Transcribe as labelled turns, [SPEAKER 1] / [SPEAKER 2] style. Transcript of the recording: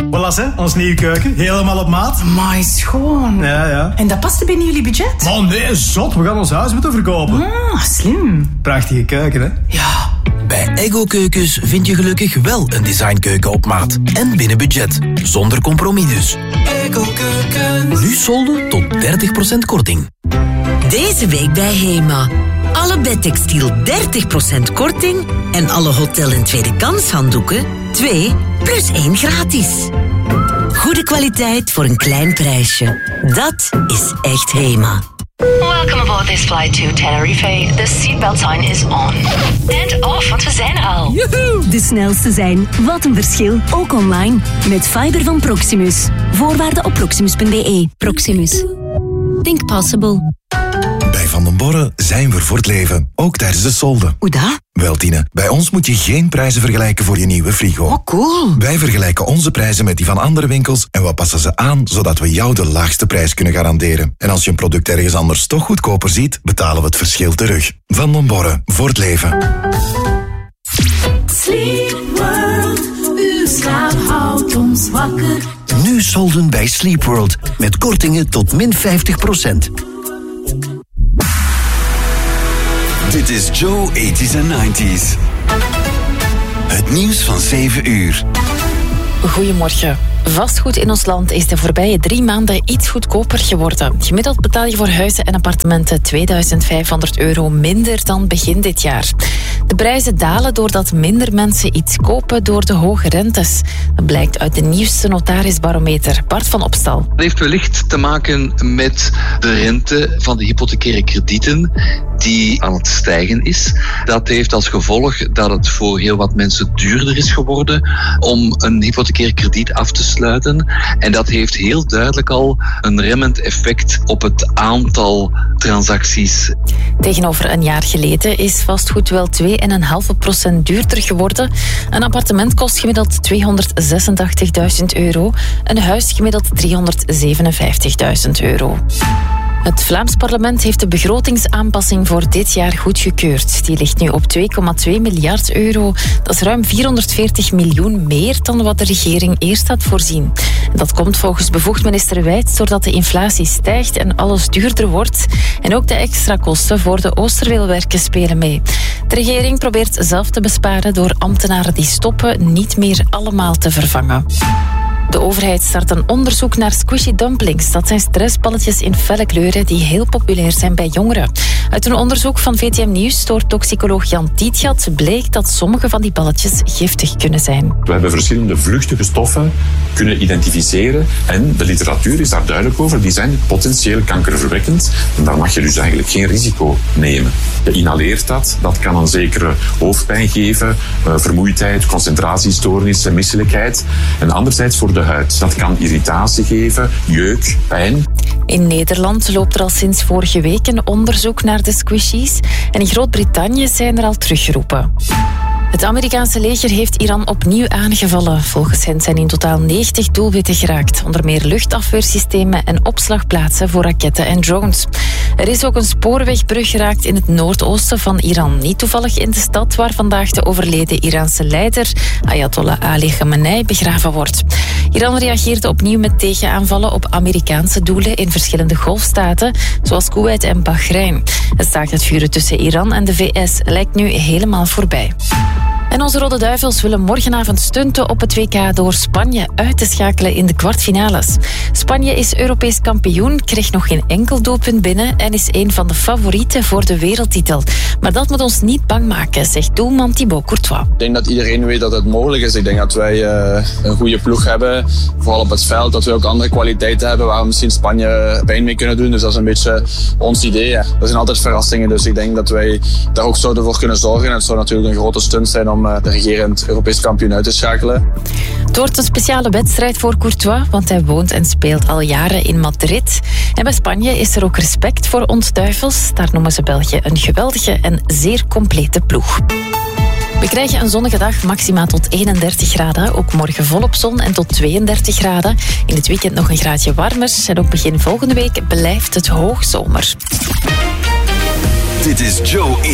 [SPEAKER 1] Voilà, hè, ons nieuwe keuken. Helemaal op maat.
[SPEAKER 2] Amai, schoon.
[SPEAKER 1] Ja.
[SPEAKER 2] En dat paste binnen jullie budget?
[SPEAKER 1] Oh nee, zot. We gaan ons huis moeten verkopen.
[SPEAKER 2] Ah, slim.
[SPEAKER 1] Prachtige keuken, hè?
[SPEAKER 2] Ja.
[SPEAKER 3] Bij Ego Keukens vind je gelukkig wel een designkeuken op maat. En binnen budget. Zonder compromis dus.
[SPEAKER 2] Ego Keukens.
[SPEAKER 3] Nu solden tot 30% korting.
[SPEAKER 4] Deze week bij Hema. Alle bedtextiel 30% korting en alle hotel- en tweede kans handdoeken 2 plus 1 gratis. Goede kwaliteit voor een klein prijsje. Dat is echt Hema.
[SPEAKER 5] Welcome aboard this flight to Tenerife. The seatbelt sign is on. And off, want we zijn er al.
[SPEAKER 6] Joehoe! De snelste zijn. Wat een verschil. Ook online. Met fiber van Proximus. Voorwaarden op proximus.be. Proximus. Think possible.
[SPEAKER 7] Bij Van den Borre zijn we voor het leven. Ook tijdens de solden.
[SPEAKER 4] Hoe dat?
[SPEAKER 7] Wel, Tine, bij ons moet je geen prijzen vergelijken voor je nieuwe frigo.
[SPEAKER 4] Oh, cool.
[SPEAKER 7] Wij vergelijken onze prijzen met die van andere winkels en we passen ze aan, zodat we jou de laagste prijs kunnen garanderen. En als je een product ergens anders toch goedkoper ziet, betalen we het verschil terug. Van den Borre, voor het leven.
[SPEAKER 8] Sleep World, uw slaap houdt ons wakker.
[SPEAKER 3] Nu solden bij Sleep World. Met kortingen tot min 50%.
[SPEAKER 9] Dit is Joe 80s en 90s. Het nieuws van 7 uur.
[SPEAKER 10] Goedemorgen. Vastgoed in ons land is de voorbije 3 maanden iets goedkoper geworden. Gemiddeld betaal je voor huizen en appartementen €2500 minder dan begin dit jaar. De prijzen dalen doordat minder mensen iets kopen door de hoge rentes. Dat blijkt uit de nieuwste notarisbarometer. Bart van Opstal.
[SPEAKER 11] Dat heeft wellicht te maken met de rente van de hypothecaire kredieten die aan het stijgen is. Dat heeft als gevolg dat het voor heel wat mensen duurder is geworden om een hypothecair krediet af te sluiten. En dat heeft heel duidelijk al een remmend effect op het aantal transacties.
[SPEAKER 10] Tegenover een jaar geleden is vastgoed wel 2,5% duurder geworden. Een appartement kost gemiddeld €286.000. Een huis gemiddeld €357.000. Het Vlaams parlement heeft de begrotingsaanpassing voor dit jaar goedgekeurd. Die ligt nu op €2,2 miljard. Dat is ruim 440 miljoen meer dan wat de regering eerst had voorzien. Dat komt volgens bevoegd minister Wijts doordat de inflatie stijgt en alles duurder wordt. En ook de extra kosten voor de Oosterweelwerken spelen mee. De regering probeert zelf te besparen door ambtenaren die stoppen niet meer allemaal te vervangen. De overheid start een onderzoek naar squishy dumplings. Dat zijn stressballetjes in felle kleuren die heel populair zijn bij jongeren. Uit een onderzoek van VTM Nieuws door toxicoloog Jan Tietgat bleek dat sommige van die balletjes giftig kunnen zijn.
[SPEAKER 12] We hebben verschillende vluchtige stoffen kunnen identificeren en de literatuur is daar duidelijk over. Die zijn potentieel kankerverwekkend en daar mag je dus eigenlijk geen risico nemen. Je inhaleert dat kan een zekere hoofdpijn geven, vermoeidheid, concentratiestoornissen, misselijkheid. En anderzijds voor de huid. Dat kan irritatie geven, jeuk, pijn.
[SPEAKER 10] In Nederland loopt er al sinds vorige week een onderzoek naar de squishies. En in Groot-Brittannië zijn er al teruggeroepen. Het Amerikaanse leger heeft Iran opnieuw aangevallen. Volgens hen zijn in totaal 90 doelwitten geraakt. Onder meer luchtafweersystemen en opslagplaatsen voor raketten en drones. Er is ook een spoorwegbrug geraakt in het noordoosten van Iran. Niet toevallig in de stad waar vandaag de overleden Iraanse leider Ayatollah Ali Khamenei begraven wordt. Iran reageerde opnieuw met tegenaanvallen op Amerikaanse doelen in verschillende golfstaten, zoals Kuwait en Bahrein. Het staakt het vuren tussen Iran en de VS lijkt nu helemaal voorbij. En onze Rode Duivels willen morgenavond stunten op het WK door Spanje uit te schakelen in de kwartfinales. Spanje is Europees kampioen, kreeg nog geen enkel doelpunt binnen en is een van de favorieten voor de wereldtitel. Maar dat moet ons niet bang maken, zegt doelman Thibaut Courtois.
[SPEAKER 13] Ik denk dat iedereen weet dat het mogelijk is. Ik denk dat wij een goede ploeg hebben, vooral op het veld. Dat we ook andere kwaliteiten hebben waar we misschien Spanje pijn mee kunnen doen. Dus dat is een beetje ons idee. Er zijn altijd verrassingen, dus ik denk dat wij daar ook zouden voor kunnen zorgen. En het zou natuurlijk een grote stunt zijn om de regerend Europees kampioen uit te schakelen.
[SPEAKER 10] Het wordt een speciale wedstrijd voor Courtois, want hij woont en speelt al jaren in Madrid. En bij Spanje is er ook respect voor ons Duivels. Daar noemen ze België een geweldige en zeer complete ploeg. We krijgen een zonnige dag, maxima tot 31 graden. Ook morgen volop zon en tot 32 graden. In het weekend nog een graadje warmer. En ook begin volgende week blijft het hoogzomer.
[SPEAKER 9] Dit is Joe